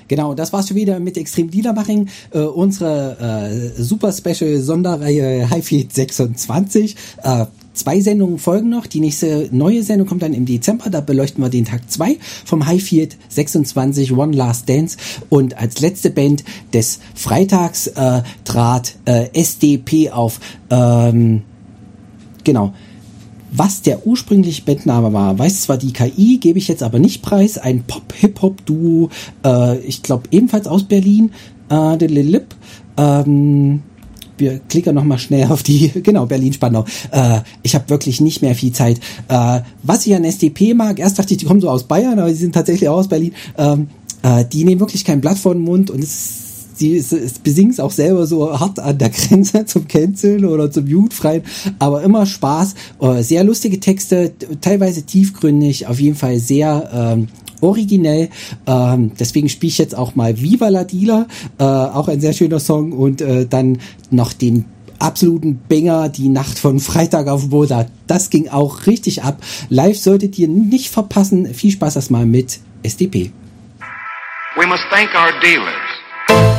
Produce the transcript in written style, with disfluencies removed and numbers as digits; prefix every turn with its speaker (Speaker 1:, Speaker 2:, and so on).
Speaker 1: Genau, das war's schon wieder mit Extrem Liedermaching, unsere super Special Sonderreihe Highfield 26. 2 Sendungen folgen noch. Die nächste neue Sendung kommt dann im Dezember. Da beleuchten wir den Tag 2 vom Highfield 26 One Last Dance. Und als letzte Band des Freitags trat SDP auf. Genau. Was der ursprüngliche Bandname war, weiß zwar die KI, gebe ich jetzt aber nicht preis. Ein Pop-Hip-Hop-Duo, ich glaube ebenfalls aus Berlin. Wir klicken nochmal schnell auf die, genau, Berlin-Spandau. Ich habe wirklich nicht mehr viel Zeit. Was ich an SDP mag, erst dachte ich, die kommen so aus Bayern, aber die sind tatsächlich auch aus Berlin. Die nehmen wirklich kein Blatt vor den Mund und sie besingen es auch selber so hart an der Grenze zum Canceln oder zum Jugendfreien, aber immer Spaß. Sehr lustige Texte, teilweise tiefgründig, auf jeden Fall sehr originell, deswegen spiele ich jetzt auch mal Viva la Dealer, auch ein sehr schöner Song und dann noch den absoluten Banger, die Nacht von Freitag auf Montag. Das ging auch richtig ab. Live solltet ihr nicht verpassen. Viel Spaß erstmal mit SDP.
Speaker 2: We must thank our dealers.